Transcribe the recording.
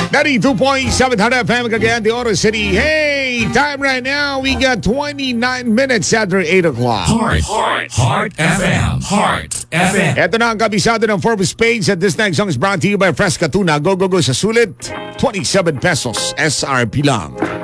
92.7 FM Cagayan de Oro City. Hey, time right now. We got 29 minutes after 8 o'clock. Heart FM. Heart FM. Ito na ang kabisado ng Forbes page at this next song is brought to you by Fresca Tuna. Go, go, go sa sulit. 27 pesos SRP lang.